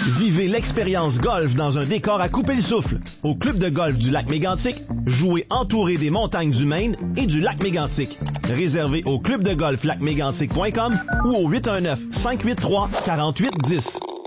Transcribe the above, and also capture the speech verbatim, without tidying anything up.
Vivez l'expérience golf dans un décor à couper le souffle. Au Club de golf du lac Mégantic, jouez entouré des montagnes du Maine et du lac Mégantic. Réservé au club de golf lac mégantic point com ou au huit un neuf, cinq huit trois, quatre huit un zéro.